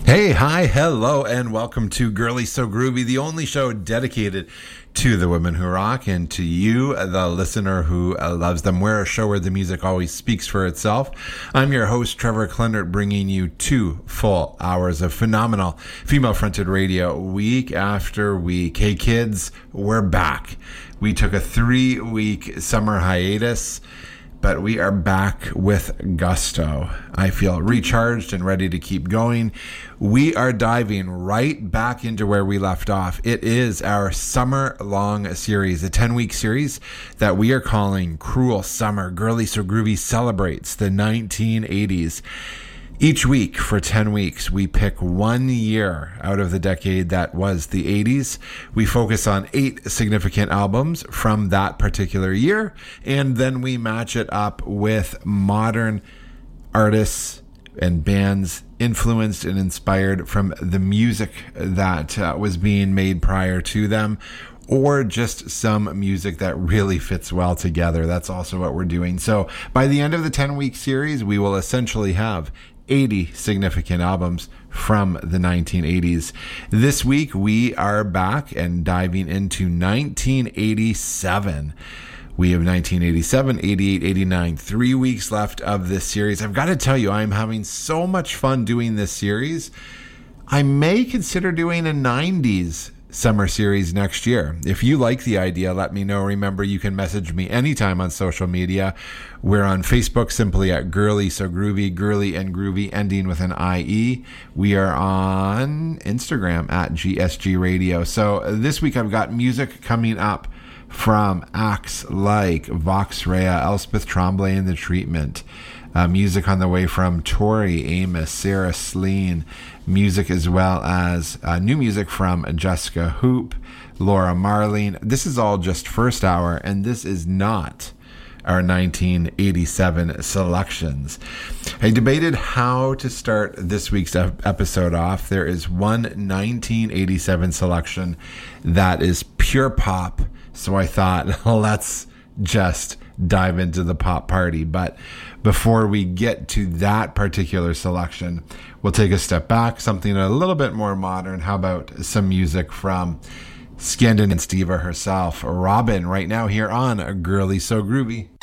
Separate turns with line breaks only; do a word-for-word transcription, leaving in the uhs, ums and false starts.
Hey, hi, hello, and welcome to Girly So Groovy, the only show dedicated to the women who rock and to you, the listener who uh, loves them. We're a show where the music always speaks for itself. I'm your host, Trevor Klendert, bringing you two full hours of phenomenal female-fronted radio week after week. Hey, kids, we're back. We took a three-week summer hiatus, but we are back with gusto. I feel recharged and ready to keep going. We are diving right back into where we left off. It is our summer-long series, a ten-week series that we are calling Cruel Summer. Girly So Groovy celebrates the nineteen eighties. Each week for ten weeks, we pick one year out of the decade that was the eighties. We focus on eight significant albums from that particular year, and then we match it up with modern artists and bands influenced and inspired from the music that uh, was being made prior to them, or just some music that really fits well together. That's also what we're doing. So by the end of the ten-week series, we will essentially have eighty significant albums from the nineteen eighties. This week, we are back and diving into nineteen eighty-seven. We have nineteen eighty-seven, eighty-eight, eighty-nine, three weeks left of this series. I've got to tell you, I'm having so much fun doing this series. I may consider doing a nineties summer series next year. If you like the idea, let me know. Remember, you can message me anytime on social media. We're on Facebook simply at Girly So Groovy, Girly and Groovy ending with an I E. We are on Instagram at G S G Radio. So this week I've got music coming up from acts like Vox Rea, Elspeth Tremblay and The Treatment. Uh, music on the way from Tori Amos, Sarah Slean. Music as well as uh, new music from Jessica Hoop, Laura Marling. This is all just first hour, and this is not our nineteen eighty-seven selections. I debated how to start this week's episode off. There is one nineteen eighty-seven selection that is pure pop, so I thought, let's just dive into the pop party. But before we get to that particular selection, we'll take a step back, something a little bit more modern. How about some music from Scandinavian Stiva herself, Robin, right now here on Girly So Groovy.